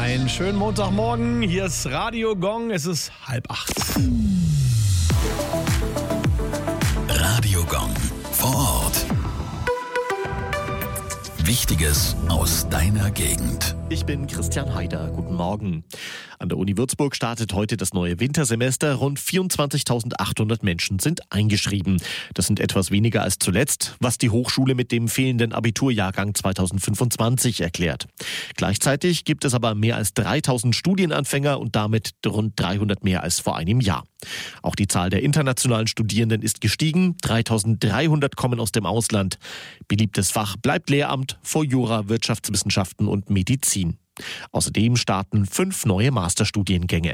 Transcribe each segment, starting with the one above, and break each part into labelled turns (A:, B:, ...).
A: Einen schönen Montagmorgen. Hier ist Radio Gong. Es ist 7:30.
B: Radio Gong vor Ort. Wichtiges aus deiner Gegend.
C: Ich bin Christian Haider. Guten Morgen. An der Uni Würzburg startet heute das neue Wintersemester. Rund 24.800 Menschen sind eingeschrieben. Das sind etwas weniger als zuletzt, was die Hochschule mit dem fehlenden Abiturjahrgang 2025 erklärt. Gleichzeitig gibt es aber mehr als 3.000 Studienanfänger und damit rund 300 mehr als vor einem Jahr. Auch die Zahl der internationalen Studierenden ist gestiegen. 3.300 kommen aus dem Ausland. Beliebtes Fach bleibt Lehramt, vor Jura, Wirtschaftswissenschaften und Medizin. Außerdem starten 5 neue Masterstudiengänge.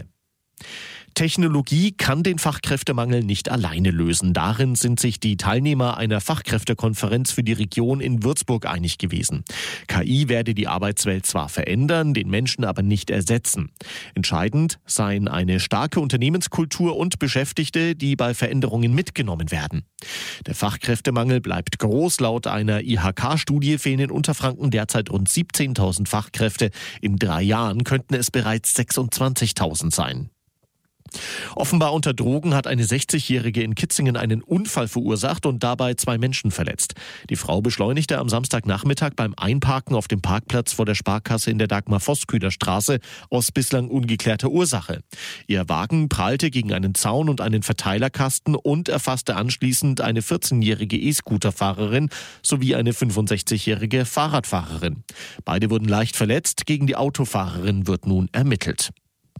C: Technologie kann den Fachkräftemangel nicht alleine lösen. Darin sind sich die Teilnehmer einer Fachkräftekonferenz für die Region in Würzburg einig gewesen. KI werde die Arbeitswelt zwar verändern, den Menschen aber nicht ersetzen. Entscheidend seien eine starke Unternehmenskultur und Beschäftigte, die bei Veränderungen mitgenommen werden. Der Fachkräftemangel bleibt groß. Laut einer IHK-Studie fehlen in Unterfranken derzeit rund 17.000 Fachkräfte. In 3 Jahren könnten es bereits 26.000 sein. Offenbar unter Drogen hat eine 60-Jährige in Kitzingen einen Unfall verursacht und dabei 2 Menschen verletzt. Die Frau beschleunigte am Samstagnachmittag beim Einparken auf dem Parkplatz vor der Sparkasse in der Dagmar-Voskuiler-Straße aus bislang ungeklärter Ursache. Ihr Wagen prallte gegen einen Zaun und einen Verteilerkasten und erfasste anschließend eine 14-jährige E-Scooter-Fahrerin sowie eine 65-jährige Fahrradfahrerin. Beide wurden leicht verletzt. Gegen die Autofahrerin wird nun ermittelt.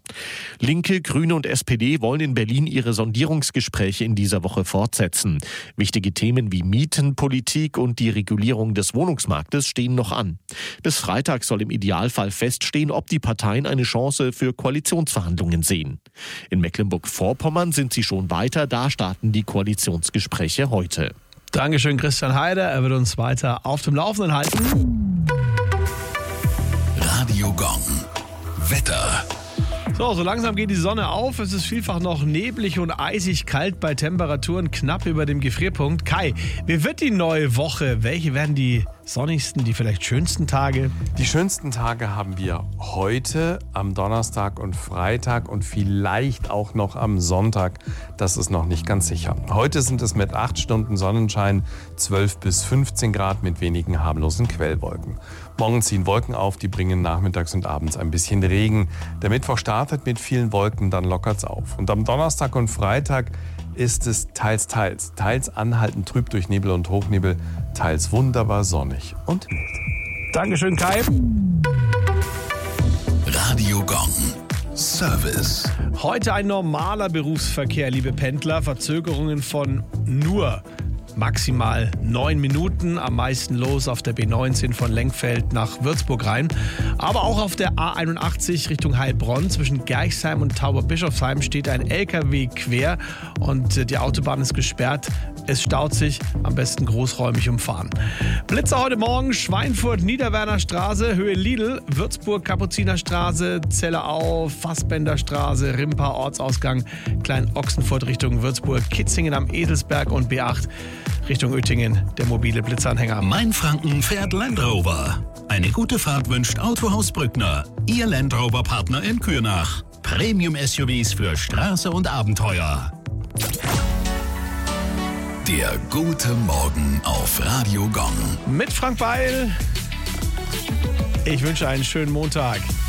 C: Linke, Grüne und SPD wollen in Berlin ihre Sondierungsgespräche in dieser Woche fortsetzen. Wichtige Themen wie Mietenpolitik und die Regulierung des Wohnungsmarktes stehen noch an. Bis Freitag soll im Idealfall feststehen, ob die Parteien eine Chance für Koalitionsverhandlungen sehen. In Mecklenburg-Vorpommern sind sie schon weiter, da starten die Koalitionsgespräche heute.
A: Dankeschön, Christian Haider. Er wird uns weiter auf dem Laufenden halten.
B: Radio Gong. Wetter.
A: So langsam geht die Sonne auf. Es ist vielfach noch neblig und eisig kalt bei Temperaturen knapp über dem Gefrierpunkt. Kai, wie wird die neue Woche? Welche werden die sonnigsten, die vielleicht schönsten Tage?
D: Die schönsten Tage haben wir heute, am Donnerstag und Freitag und vielleicht auch noch am Sonntag. Das ist noch nicht ganz sicher. Heute sind es mit 8 Stunden Sonnenschein 12 bis 15 Grad mit wenigen harmlosen Quellwolken. Morgen ziehen Wolken auf, die bringen nachmittags und abends ein bisschen Regen. Der Mittwoch startet mit vielen Wolken, dann lockert's auf. Und am Donnerstag und Freitag ist es teils. Teils anhaltend trüb durch Nebel und Hochnebel, teils wunderbar sonnig und mild.
A: Dankeschön, Kai.
B: Radio Gong. Service.
A: Heute ein normaler Berufsverkehr, liebe Pendler. Verzögerungen von nur maximal 9 Minuten, am meisten los auf der B19 von Lenkfeld nach Würzburg rein. Aber auch auf der A81 Richtung Heilbronn zwischen Gerchsheim und Tauberbischofsheim steht ein LKW quer und die Autobahn ist gesperrt. Es staut sich, am besten großräumig umfahren. Blitzer heute Morgen, Schweinfurt, Niederwerner Straße, Höhe Lidl, Würzburg, Kapuzinerstraße, Zellerau, Fassbenderstraße, Rimpa, Ortsausgang, Klein-Ochsenfurt Richtung Würzburg, Kitzingen am Eselsberg und B8 Richtung Oettingen, der mobile Blitzanhänger.
B: Mainfranken fährt Land Rover. Eine gute Fahrt wünscht Autohaus Brückner. Ihr Land Rover-Partner in Kürnach. Premium-SUVs für Straße und Abenteuer. Der gute Morgen auf Radio Gong.
A: Mit Frank Beil. Ich wünsche einen schönen Montag.